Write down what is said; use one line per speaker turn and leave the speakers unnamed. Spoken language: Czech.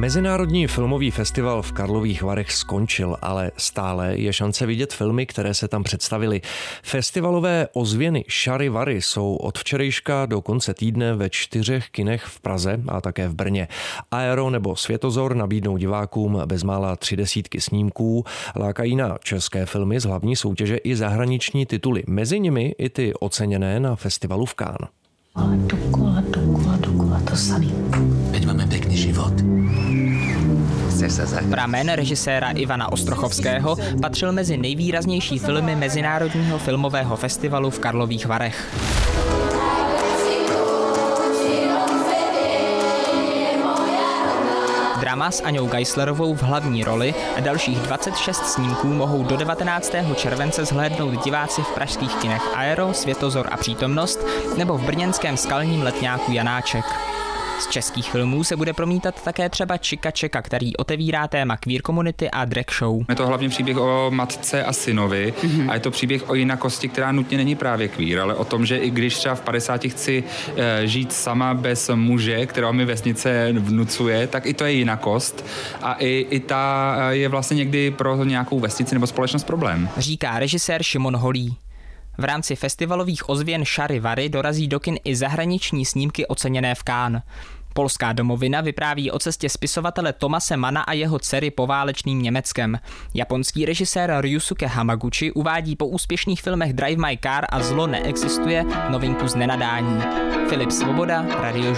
Mezinárodní filmový festival v Karlových Varech skončil, ale stále je šance vidět filmy, které se tam představily. Festivalové ozvěny Šary Vary jsou od včerejška do konce týdne ve 4 kinech v Praze a také v Brně. Aero nebo Světozor nabídnou divákům bezmála 30 snímků, lákají na české filmy z hlavní soutěže i zahraniční tituly. Mezi nimi i ty oceněné na festivalu v Cannes.
Dokola, to samý.
Veď máme pěkný život.
Pramen režiséra Ivana Ostrochovského patřil mezi nejvýraznější filmy Mezinárodního filmového festivalu v Karlových Varech. Drama s Aňou Geislerovou v hlavní roli a dalších 26 snímků mohou do 19. července zhlédnout diváci v pražských kinech Aero, Světozor a Přítomnost nebo v brněnském Skalním letňáku Janáček. Z českých filmů se bude promítat také třeba Čika Čeka, který otevírá téma queer komunity a drag show.
Je to hlavně příběh o matce a synovi a je to příběh o jinakosti, která nutně není právě queer, ale o tom, že i když třeba v 50 chci žít sama bez muže, kterého mi vesnice vnucuje, tak i to je jinakost a i ta je vlastně někdy pro nějakou vesnici nebo společnost problém.
Říká režisér Šimon Holý. V rámci festivalových ozvěn Šary Vary dorazí do kin i zahraniční snímky oceněné v Cannes. Polská domovina vypráví o cestě spisovatele Tomase Mana a jeho dcery poválečným Německem. Japonský režisér Ryusuke Hamaguchi uvádí po úspěšných filmech Drive My Car a Zlo neexistuje novinku z Nenadání. Filip Svoboda, Radio